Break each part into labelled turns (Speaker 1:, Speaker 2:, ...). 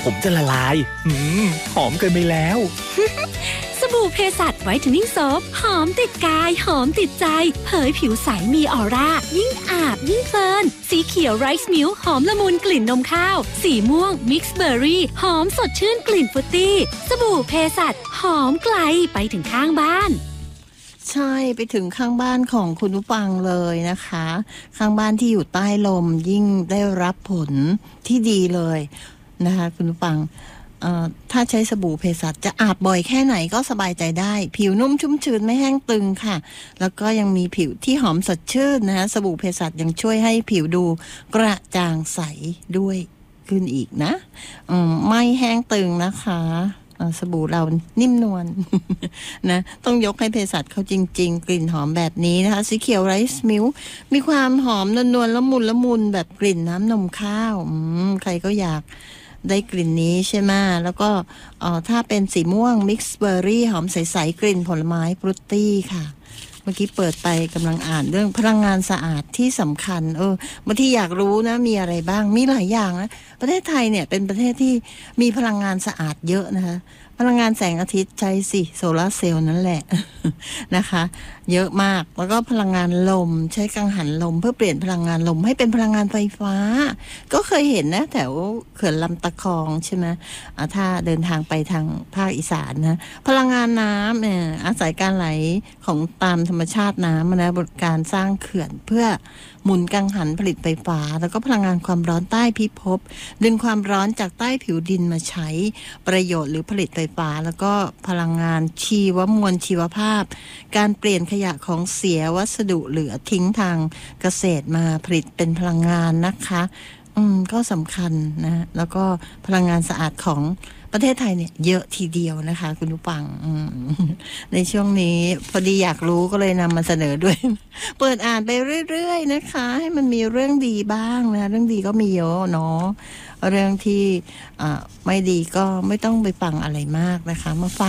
Speaker 1: ผมจะละลายหอมเกินไปแล้ว
Speaker 2: สบู่เภสัชไวท์เทนนิ่งโซปหอมติดกายหอมติดใจเผยผิวใสมีออร่ายิ่งอาบยิ่งเพลินสีเขียวไรซ์มิลค์หอมละมุนกลิ่นนมข้าวสีม่วงมิกซ์เบอร์รี่หอมสดชื่นกลิ่นฟรุตตี้สบู่เภสัชหอมไกลไปถึงข้างบ้าน
Speaker 3: ใช่ไปถึงข้างบ้านของคุณผู้ฟังเลยนะคะข้างบ้านที่อยู่ใต้ลมยิ่งได้รับผลที่ดีเลยนะคะคุณผู้ฟังถ้าใช้สบู่เภสัชจะอาบบ่อยแค่ไหนก็สบายใจได้ผิวนุ่มชุ่มชื้นไม่แห้งตึงค่ะแล้วก็ยังมีผิวที่หอมสดชื่นนะคะสบู่เภสัชยังช่วยให้ผิวดูกระจ่างใสด้วยขึ้นอีกนะไม่แห้งตึงนะคะสบู่เรานิ่มนวล นะต้องยกให้เภสัชเขาจริงๆกลิ่นหอมแบบนี้นะคะสีเขียวไรซ์มิลค์มีความหอมนวลๆละมุนแบบกลิ่นน้ำนมข้าวใครก็อยากได้กลิ่นนี้ใช่ไหมแล้วก็ถ้าเป็นสีม่วงมิกซ์เบอร์รี่หอมใสๆกลิ่นผลไม้ฟรุตตี้ค่ะเมื่อกี้เปิดไปกำลังอ่านเรื่องพลังงานสะอาดที่สำคัญบางทีอยากรู้นะมีอะไรบ้างมีหลายอย่างนะประเทศไทยเนี่ยเป็นประเทศที่มีพลังงานสะอาดเยอะนะคะพลังงานแสงอาทิตย์ใช้โซลาร์เซลล์นั่นแหละ นะคะเยอะมากแล้วก็พลังงานลมใช้กังหันลมเพื่อเปลี่ยนพลังงานลมให้เป็นพลังงานไฟฟ้าก็เคยเห็นนะแถวเขื่อนลำตะคองใช่ไหมถ้าเดินทางไปทางภาคอีสานนะพลังงานน้ำอาศัยการไหลของตามธรรมชาติน้ำนะบทการสร้างเขื่อนเพื่อหมุนกังหันผลิตไฟฟ้าแล้วก็พลังงานความร้อนใต้พิภพดึงความร้อนจากใต้ผิวดินมาใช้ประโยชน์หรือผลิตไฟฟ้าแล้วก็พลังงานชีวมวลชีวภาพการเปลี่ยนขยะของเสียวัสดุเหลือทิ้งทางเกษตรมาผลิตเป็นพลังงานนะคะก็สำคัญนะแล้วก็พลังงานสะอาดของประเทศไทยเนี่ยเยอะทีเดียวนะคะคุณผู้ฟังในช่วงนี้พอดีอยากรู้ก็เลยนำมาเสนอด้วย เปิดอ่านไปเรื่อยๆนะคะให้มันมีเรื่องดีบ้างนะเรื่องดีก็มีเยอะเนาะเรื่องที่ไม่ดีก็ไม่ต้องไปฟังอะไรมากนะคะมาฟัง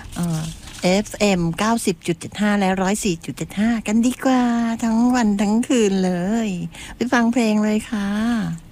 Speaker 3: FM 90.75 และ 104.75 กันดีกว่าทั้งวันทั้งคืนเลยไปฟังเพลงเลยค่ะ